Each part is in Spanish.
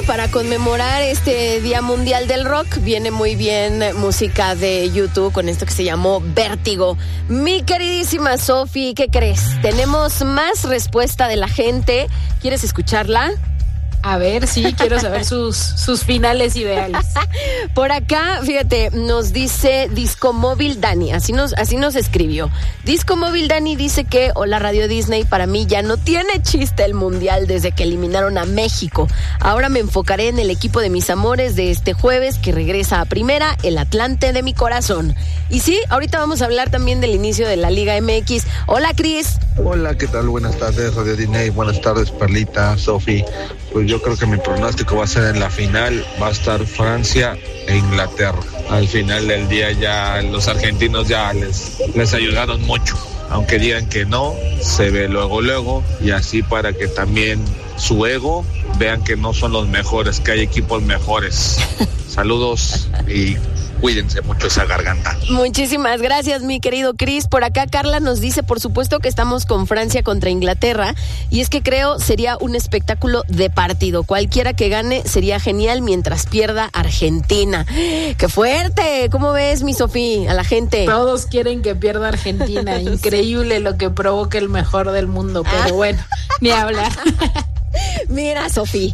para conmemorar este Día Mundial del Rock, viene muy bien música de YouTube con esto que se llamó Vértigo. Mi queridísima Sofi, ¿qué crees? Tenemos más respuesta de la gente. ¿Quieres escucharla? A ver, sí, quiero saber sus finales ideales. Por acá, fíjate, nos dice Disco Móvil Dani, así nos escribió. Disco Móvil Dani dice que, hola Radio Disney, para mí ya no tiene chiste el Mundial desde que eliminaron a México. Ahora me enfocaré en el equipo de mis amores de este jueves que regresa a primera, el Atlante de mi corazón. Y sí, ahorita vamos a hablar también del inicio de la Liga MX. Hola, Cris. Hola, ¿qué tal? Buenas tardes, Radio Disney. Buenas tardes, Perlita, Sofi. Pues yo creo que mi pronóstico va a ser en la final, va a estar Francia e Inglaterra. Al final del día ya los argentinos ya les ayudaron mucho. Aunque digan que no, se ve luego y así para que también su ego vean que no son los mejores, que hay equipos mejores. Saludos y cuídense mucho esa garganta. Muchísimas gracias, mi querido Cris. Por acá Carla nos dice, por supuesto que estamos con Francia contra Inglaterra, y es que creo sería un espectáculo de partido. Cualquiera que gane sería genial mientras pierda Argentina. ¡Qué fuerte! ¿Cómo ves, mi Sofí, a la gente? Todos quieren que pierda Argentina. Increíble lo que provoca el mejor del mundo, pero bueno, ni hablar. Mira, Sofi.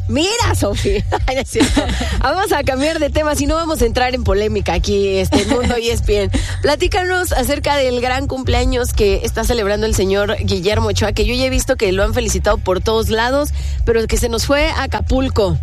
Es cierto. Vamos a cambiar de tema, si no vamos a entrar en polémica aquí, Mundo ESPN. Platícanos acerca del gran cumpleaños que está celebrando el señor Guillermo Ochoa, que yo ya he visto que lo han felicitado por todos lados, pero que se nos fue a Acapulco.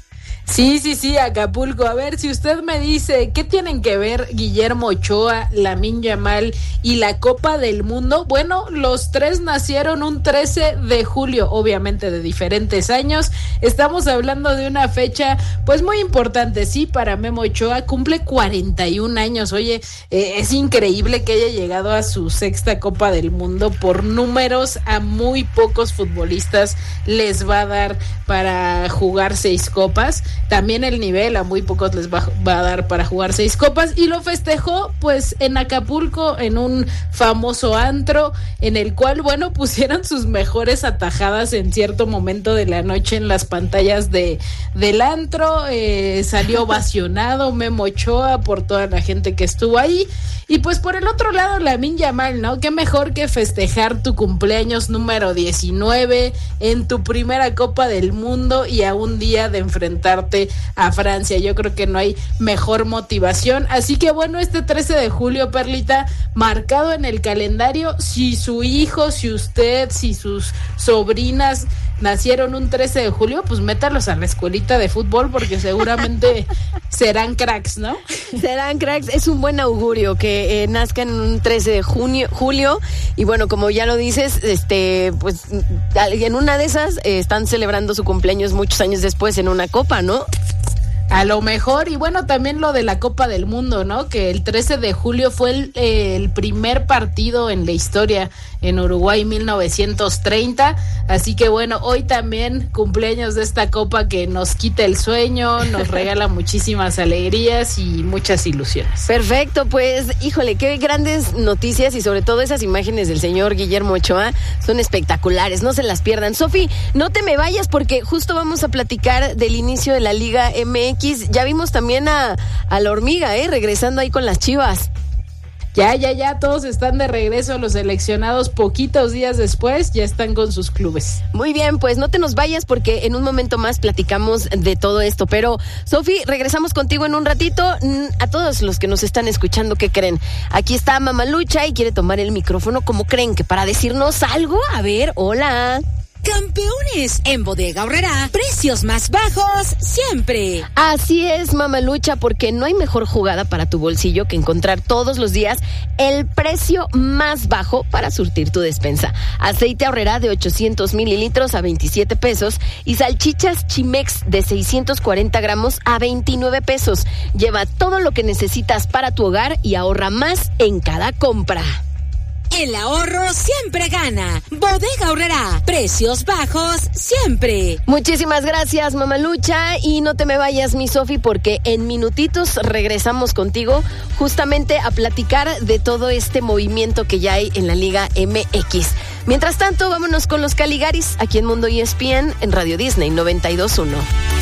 Sí, Acapulco. A ver, si usted me dice, ¿qué tienen que ver Guillermo Ochoa, Lamine Yamal y la Copa del Mundo? Bueno, los tres nacieron un 13 de julio, obviamente de diferentes años. Estamos hablando de una fecha, pues muy importante, sí, para Memo Ochoa. Cumple 41 años. Oye, es increíble que haya llegado a su sexta Copa del Mundo. Por números, a muy pocos futbolistas les va a dar para jugar 6 copas. También el nivel a muy pocos les va a dar para jugar 6 copas, y lo festejó pues en Acapulco, en un famoso antro en el cual, bueno, pusieron sus mejores atajadas en cierto momento de la noche en las pantallas del antro. Salió ovacionado Memo Ochoa por toda la gente que estuvo ahí. Y pues por el otro lado, Lamine Yamal, ¿no? Qué mejor que festejar tu cumpleaños número 19 en tu primera Copa del Mundo y a un día de enfrentarte a Francia. Yo creo que no hay mejor motivación. Así que bueno, este 13 de julio, Perlita, marcado en el calendario. Si su hijo, si usted, si sus sobrinas nacieron un 13 de julio, pues métalos a la escuelita de fútbol, porque seguramente serán cracks, ¿no? Serán cracks. Es un buen augurio que nazcan un 13 de julio, y bueno, como ya lo dices, pues en una de esas están celebrando su cumpleaños muchos años después en una copa, ¿no? A lo mejor. Y bueno, también lo de la Copa del Mundo, ¿no? Que el 13 de julio fue el primer partido en la historia en Uruguay, 1930. Así que bueno, hoy también cumpleaños de esta copa que nos quita el sueño, nos regala muchísimas alegrías y muchas ilusiones. Perfecto, pues híjole, qué grandes noticias, y sobre todo esas imágenes del señor Guillermo Ochoa son espectaculares, no se las pierdan. Sofi, no te me vayas porque justo vamos a platicar del inicio de la Liga MX. Ya vimos también a la hormiga, regresando ahí con las Chivas. Ya, todos están de regreso. Los seleccionados, poquitos días después, ya están con sus clubes. Muy bien, pues no te nos vayas porque en un momento más platicamos de todo esto. Pero, Sofi, regresamos contigo en un ratito. A todos los que nos están escuchando, ¿qué creen? Aquí está Mamalucha y quiere tomar el micrófono. ¿Cómo creen? ¿Que para decirnos algo? A ver, hola. Campeones en Bodega Aurrerá, precios más bajos siempre. Así es, Mamalucha, porque no hay mejor jugada para tu bolsillo que encontrar todos los días el precio más bajo para surtir tu despensa. Aceite Aurrerá de 800 mililitros a 27 pesos y salchichas Chimex de 640 gramos a 29 pesos. Lleva todo lo que necesitas para tu hogar y ahorra más en cada compra. El ahorro siempre gana. Bodega Aurrerá, precios bajos siempre. Muchísimas gracias, Mamalucha, y no te me vayas, mi Sofi, porque en minutitos regresamos contigo justamente a platicar de todo este movimiento que ya hay en la Liga MX. Mientras tanto, vámonos con los Caligaris aquí en Mundo ESPN en Radio Disney 92.1.